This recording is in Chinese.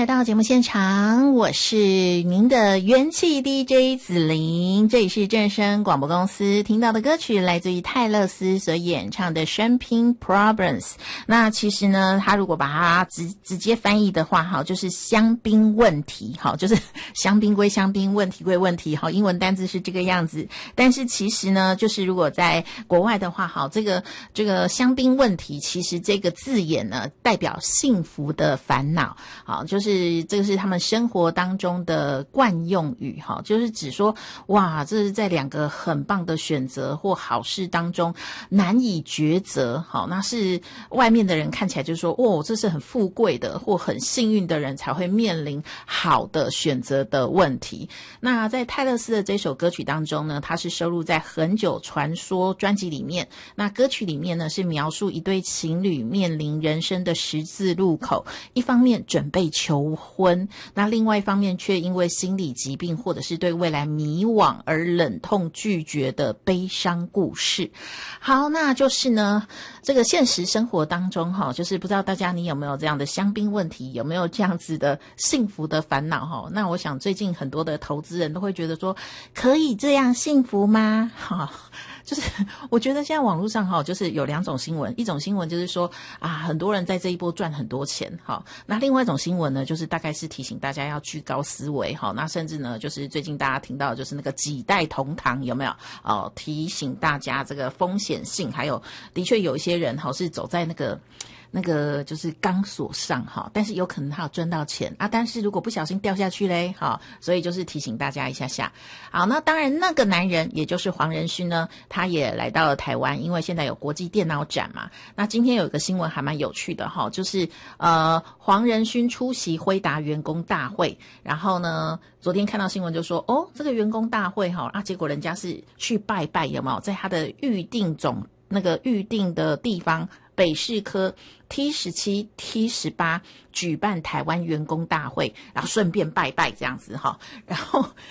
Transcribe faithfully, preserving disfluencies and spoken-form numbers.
来到节目现场，我是您的元气 D J 子琳，这里是正声广播公司，听到的歌曲来自于泰勒斯所演唱的 Champagne Problems。 那其实呢，他如果把它直直接翻译的话，好，就是香槟问题，好，就是香槟归香槟，问题归问题，好，英文单字是这个样子。但是其实呢，就是如果在国外的话，好，这个这个香槟问题，其实这个字眼呢，代表幸福的烦恼，好，就是这个是他们生活当中的惯用语，哈，就是指说，哇，这是在两个很棒的选择或好事当中难以抉择，好，那是外面的人看起来就说，哦，这是很富贵的或很幸运的人才会面临好的选择的问题。那在泰勒斯的这首歌曲当中呢，它是收录在《很久传说》专辑里面。那歌曲里面呢，是描述一对情侣面临人生的十字路口，一方面准备求婚，那另外一方面却因为心理疾病或者是对未来迷惘而忍痛拒绝的悲伤故事。好，那就是呢，这个现实生活当中哈，就是不知道大家你有没有这样的香槟问题，有没有这样子的幸福的烦恼哈？那我想最近很多的投资人都会觉得说，可以这样幸福吗？哈。就是我觉得现在网络上哈，就是有两种新闻，一种新闻就是说啊，很多人在这一波赚很多钱哈，那另外一种新闻呢，就是大概是提醒大家要居高思维哈，那甚至呢，就是最近大家听到的就是那个几代同堂有没有哦，提醒大家这个风险性，还有的确有一些人哈是走在那个。那个就是钢索上哈，但是有可能他有赚到钱啊，但是如果不小心掉下去嘞，哈，所以就是提醒大家一下下。好，那当然那个男人也就是黄仁勋呢，他也来到了台湾，因为现在有国际电脑展嘛。那今天有一个新闻还蛮有趣的哈，就是呃黄仁勋出席辉达员工大会，然后呢，昨天看到新闻就说，哦，这个员工大会哈啊，结果人家是去拜拜，有没有？在他的预定总那个预定的地方。北市科 T 十七 T 十八举办台湾员工大会，然后顺便拜拜这样子哈。然后